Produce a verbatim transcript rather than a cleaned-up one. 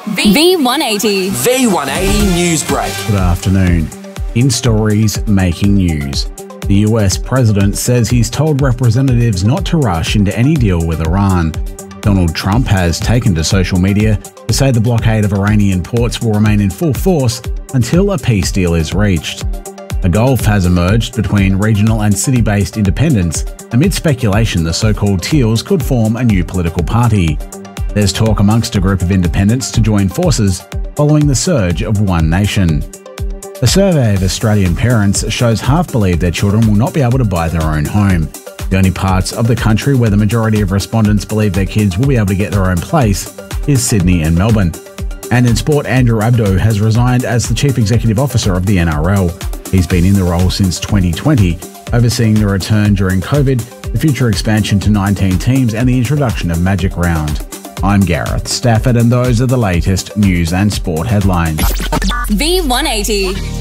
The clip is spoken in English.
V one eighty. V one eighty News Break. Good afternoon. In stories making news, the U S president says he's told representatives not to rush into any deal with Iran. Donald Trump has taken to social media to say the blockade of Iranian ports will remain in full force until a peace deal is reached. A gulf has emerged between regional and city-based independents amid speculation the so-called Teals could form a new political party. There's talk amongst a group of independents to join forces following the surge of One Nation. A survey of Australian parents shows half believe their children will not be able to buy their own home. The only parts of the country where the majority of respondents believe their kids will be able to get their own place is Sydney and Melbourne. And in sport, Andrew Abdo has resigned as the Chief Executive Officer of the N R L. He's been in the role since twenty twenty, overseeing the return during COVID, the future expansion to nineteen teams and the introduction of Magic Round. I'm Gareth Stafford and those are the latest news and sport headlines. V one eighty.